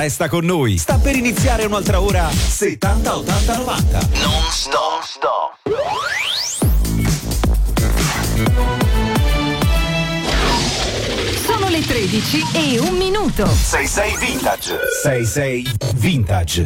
Resta con noi. Sta per iniziare un'altra ora 70 80 90. Non stop. Sono le 13 e 1 minuto. 66 Vintage. 66 Vintage.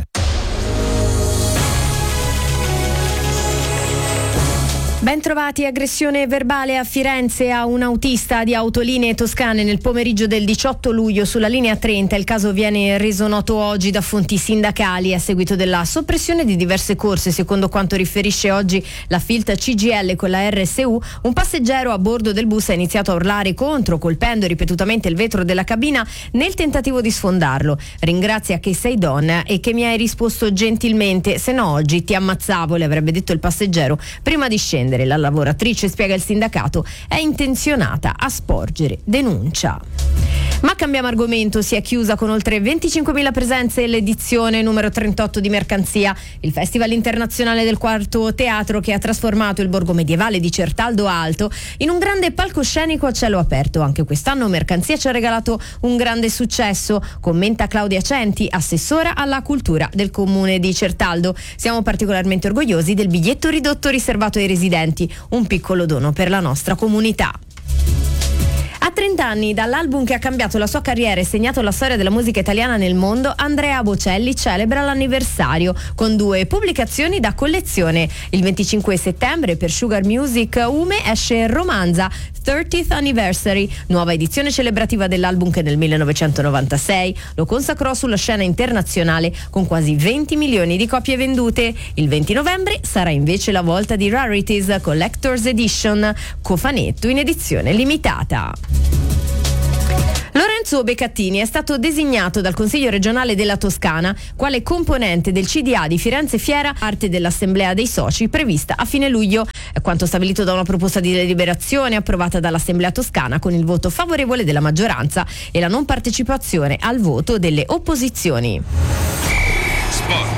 Bentrovati. Aggressione verbale a Firenze a un autista di Autolinee Toscane nel pomeriggio del 18 luglio sulla linea 30. Il caso viene reso noto oggi da fonti sindacali a seguito della soppressione di diverse corse. Secondo quanto riferisce oggi la Filt CGIL con la RSU, un passeggero a bordo del bus ha iniziato a urlare contro, colpendo ripetutamente il vetro della cabina nel tentativo di sfondarlo. Ringrazia che sei donna e che mi hai risposto gentilmente, se no oggi ti ammazzavo, le avrebbe detto il passeggero prima di scendere. La lavoratrice, spiega il sindacato, è intenzionata a sporgere denuncia. Ma cambiamo argomento. Si è chiusa con oltre 25.000 presenze l'edizione numero 38 di Mercanzia, il festival internazionale del quarto teatro che ha trasformato il borgo medievale di Certaldo Alto in un grande palcoscenico a cielo aperto. Anche quest'anno Mercanzia ci ha regalato un grande successo, commenta Claudia Centi, assessora alla cultura del comune di Certaldo. Siamo particolarmente orgogliosi del biglietto ridotto riservato ai residenti, un piccolo dono per la nostra comunità. A 30 anni dall'album che ha cambiato la sua carriera e segnato la storia della musica italiana nel mondo, Andrea Bocelli celebra l'anniversario con 2 pubblicazioni da collezione. Il 25 settembre per Sugar Music Ume esce Romanza 30th Anniversary, nuova edizione celebrativa dell'album che nel 1996 lo consacrò sulla scena internazionale con quasi 20 milioni di copie vendute. Il 20 novembre sarà invece la volta di Rarities Collector's Edition, cofanetto in edizione limitata. Lorenzo Beccattini è stato designato dal Consiglio regionale della Toscana quale componente del CDA di Firenze Fiera, parte dell'assemblea dei soci prevista a fine luglio. È quanto stabilito da una proposta di deliberazione approvata dall'assemblea toscana con il voto favorevole della maggioranza e la non partecipazione al voto delle opposizioni. Sport.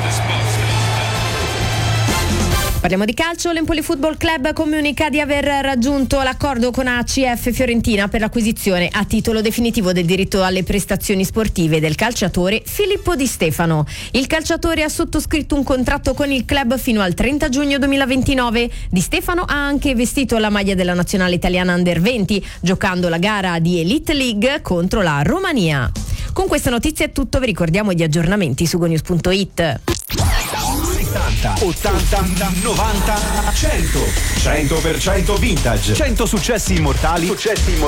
Parliamo di calcio. L'Empoli Football Club comunica di aver raggiunto l'accordo con ACF Fiorentina per l'acquisizione a titolo definitivo del diritto alle prestazioni sportive del calciatore Filippo Di Stefano. Il calciatore ha sottoscritto un contratto con il club fino al 30 giugno 2029. Di Stefano ha anche vestito la maglia della nazionale italiana Under 20, giocando la gara di Elite League contro la Romania. Con questa notizia è tutto, vi ricordiamo gli aggiornamenti su gonews.it. 70, 80, 90, 100. 100% vintage. 100 successi immortali